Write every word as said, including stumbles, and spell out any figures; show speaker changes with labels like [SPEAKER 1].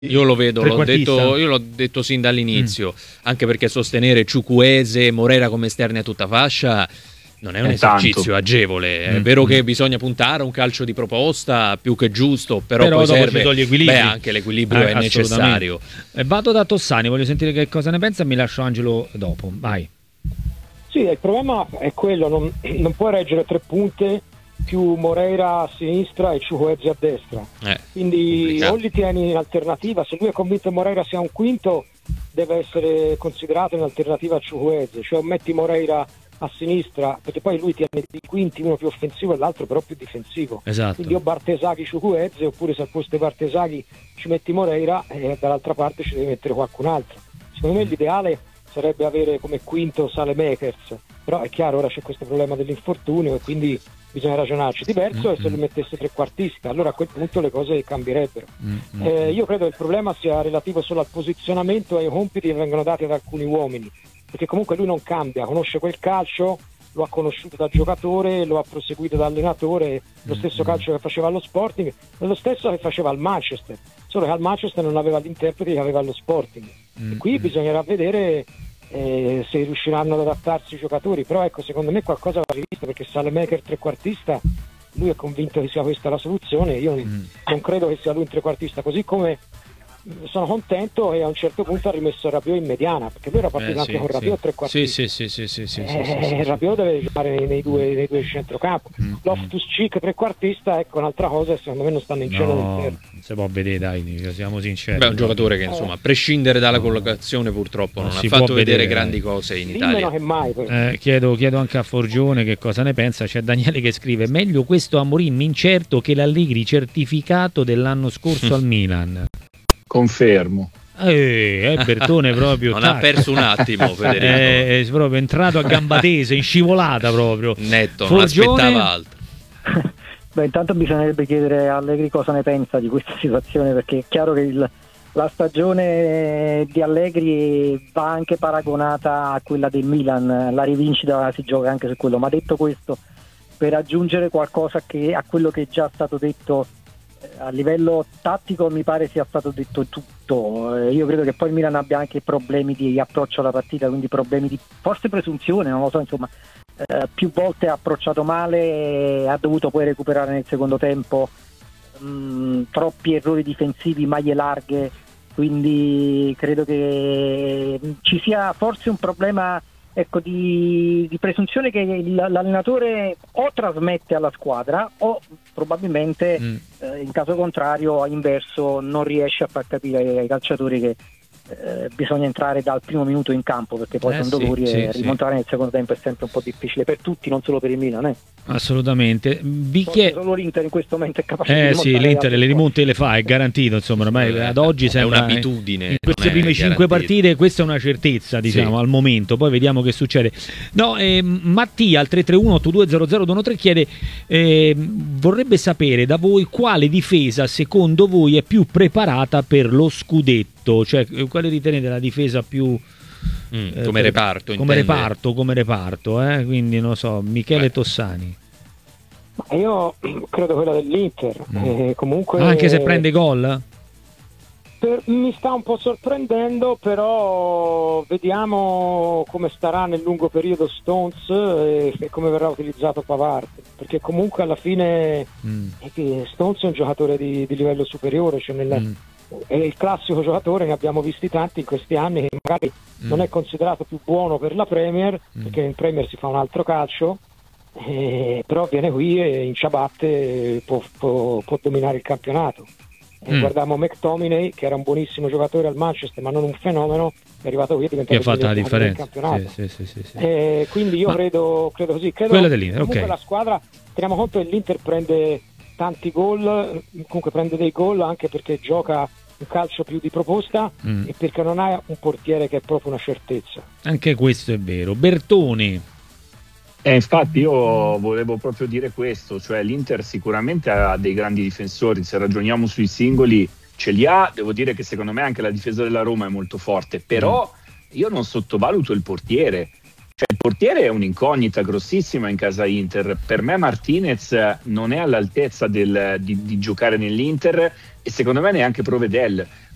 [SPEAKER 1] Io lo vedo, l'ho detto, io l'ho detto sin dall'inizio, mm. anche perché sostenere Chukwueze e Moreira come esterni a tutta fascia non è un è esercizio tanto. agevole. È mm. vero mm. che bisogna puntare a un calcio di proposta più che giusto, però, però poi serve gli equilibri. Beh, anche l'equilibrio eh, è necessario.
[SPEAKER 2] E vado da Tossani, voglio sentire che cosa ne pensa e mi lascio Angelo dopo. Vai.
[SPEAKER 3] Sì, il problema è quello, non, non puoi reggere tre punte più Moreira a sinistra e Chukwueze a destra, eh, quindi complicato. O li tieni in alternativa, se lui è convinto che Moreira sia un quinto deve essere considerato in alternativa a Chukwueze, cioè metti Moreira a sinistra, perché poi lui tiene i quinti, uno più offensivo e l'altro però più difensivo,
[SPEAKER 2] esatto.
[SPEAKER 3] Quindi o Bartesaghi Chukwueze, oppure se al posto di Bartesaghi ci metti Moreira e dall'altra parte ci devi mettere qualcun altro. Secondo me l'ideale sarebbe avere come quinto Saelemaekers, però è chiaro, ora c'è questo problema dell'infortunio e quindi bisogna ragionarci. Diverso mm-hmm. è se lui mettesse trequartista, allora a quel punto le cose cambierebbero. Mm-hmm. Eh, io credo che il problema sia relativo solo al posizionamento e ai compiti che vengono dati ad alcuni uomini, perché comunque lui non cambia, conosce quel calcio, lo ha conosciuto da giocatore, lo ha proseguito da allenatore, lo stesso calcio che faceva allo Sporting, è lo stesso che faceva al Manchester, solo che al Manchester non aveva l'interprete che aveva allo Sporting. Mm-hmm. E qui bisognerà vedere Eh, se riusciranno ad adattarsi i giocatori, però ecco, secondo me qualcosa va rivisto, perché Saelemaekers trequartista, lui è convinto che sia questa la soluzione, io mm. non credo che sia lui un trequartista, così come sono contento e a un certo punto ha rimesso Rabiot in mediana, perché lui era partito eh, anche
[SPEAKER 2] sì,
[SPEAKER 3] con Rabiot
[SPEAKER 2] sì.
[SPEAKER 3] trequartista.
[SPEAKER 2] Sì, sì, sì, sì, sì,
[SPEAKER 3] eh,
[SPEAKER 2] sì, sì, sì,
[SPEAKER 3] Rabiot deve giocare nei, nei due nei due centrocampo. Mm, Loftus-Cheek trequartista, ecco un'altra cosa, secondo me non stanno in cielo
[SPEAKER 2] no,
[SPEAKER 3] del
[SPEAKER 2] non si può vedere, dai, siamo sinceri.
[SPEAKER 1] Beh, è un giocatore che insomma, a prescindere dalla
[SPEAKER 2] no.
[SPEAKER 1] collocazione, purtroppo non, non ha
[SPEAKER 2] si
[SPEAKER 1] fatto vedere,
[SPEAKER 2] vedere
[SPEAKER 1] grandi
[SPEAKER 2] dai.
[SPEAKER 1] cose in Italia.
[SPEAKER 3] Che mai,
[SPEAKER 2] eh, chiedo, chiedo anche a Forgione che cosa ne pensa. C'è Daniele che scrive: meglio questo Amorim incerto che l'Allegri certificato dell'anno scorso al Milan.
[SPEAKER 4] Confermo.
[SPEAKER 2] Eh, eh, Bertone proprio
[SPEAKER 1] non
[SPEAKER 2] tac.
[SPEAKER 1] ha perso un attimo Federico,
[SPEAKER 2] è, è proprio entrato a gamba tesa, in scivolata proprio
[SPEAKER 1] netto,
[SPEAKER 2] Forgione...
[SPEAKER 1] non aspettava altro.
[SPEAKER 5] Beh, intanto bisognerebbe chiedere a Allegri cosa ne pensa di questa situazione, perché è chiaro che il, la stagione di Allegri va anche paragonata a quella del Milan, la rivincita si gioca anche su quello, ma detto questo, per aggiungere qualcosa che, a quello che è già stato detto, a livello tattico mi pare sia stato detto tutto. Eh, io credo che poi il Milan abbia anche problemi di approccio alla partita, quindi problemi di forse presunzione, non lo so, insomma, eh, più volte ha approcciato male, ha dovuto poi recuperare nel secondo tempo, mh, troppi errori difensivi, maglie larghe, quindi credo che ci sia forse un problema, ecco, di, di presunzione che l'allenatore o trasmette alla squadra o probabilmente mm. eh, in caso contrario, inverso, non riesce a far capire ai calciatori che eh, bisogna entrare dal primo minuto in campo, perché poi
[SPEAKER 2] eh
[SPEAKER 5] sono
[SPEAKER 2] sì,
[SPEAKER 5] dolori
[SPEAKER 2] sì,
[SPEAKER 5] e rimontare sì. nel secondo tempo è sempre un po' difficile per tutti, non solo per il Milan. Eh.
[SPEAKER 2] Assolutamente. Vi chied...
[SPEAKER 5] Solo l'Inter in questo momento è capace
[SPEAKER 2] eh
[SPEAKER 5] di
[SPEAKER 2] sì, l'Inter le rimonte le fa, è garantito, insomma, ormai ad oggi sembra
[SPEAKER 1] è un'abitudine.
[SPEAKER 2] In queste prime cinque partite questa è una certezza, diciamo,
[SPEAKER 1] sì.
[SPEAKER 2] al momento, poi vediamo che succede. No, eh, Mattia al tre tre uno otto due zero zero due uno tre chiede eh, vorrebbe sapere da voi quale difesa secondo voi è più preparata per lo scudetto, cioè quale ritenete la difesa più
[SPEAKER 1] Mm, eh, come reparto
[SPEAKER 2] come
[SPEAKER 1] intende.
[SPEAKER 2] reparto come reparto eh? Quindi non so, Michele Beh. Tossani.
[SPEAKER 3] Ma io credo quella dell'Inter, mm. eh, comunque
[SPEAKER 2] anche se prende gol
[SPEAKER 3] per, mi sta un po' sorprendendo, però vediamo come starà nel lungo periodo Stones e, e come verrà utilizzato Pavard, perché comunque alla fine mm. Stones è un giocatore di, di livello superiore, cioè nel, mm. è il classico giocatore, ne abbiamo visti tanti in questi anni, che magari mm. non è considerato più buono per la Premier, mm. perché in Premier si fa un altro calcio, eh, però viene qui e in ciabatte può, può, può dominare il campionato. Eh, mm. Guardiamo McTominay, che era un buonissimo giocatore al Manchester ma non un fenomeno, è arrivato qui e è diventato
[SPEAKER 2] che ha fatto la differenza
[SPEAKER 3] del campionato.
[SPEAKER 2] Sì, sì, sì, sì.
[SPEAKER 3] Eh, quindi io
[SPEAKER 2] ma...
[SPEAKER 3] credo, credo così credo
[SPEAKER 2] quella dell'Inter,
[SPEAKER 3] comunque
[SPEAKER 2] ok.
[SPEAKER 3] La squadra, teniamo conto che l'Inter prende tanti gol, comunque prende dei gol anche perché gioca un calcio più di proposta mm. e perché non ha un portiere che è proprio una certezza.
[SPEAKER 2] Anche questo è vero. Bertoni.
[SPEAKER 4] Eh, infatti io volevo proprio dire questo, cioè l'Inter sicuramente ha dei grandi difensori, se ragioniamo sui singoli ce li ha, devo dire che secondo me anche la difesa della Roma è molto forte, però mm. io non sottovaluto il portiere, cioè il portiere è un'incognita grossissima in casa Inter, per me Martinez non è all'altezza del, di, di giocare nell'Inter e secondo me neanche Provedel.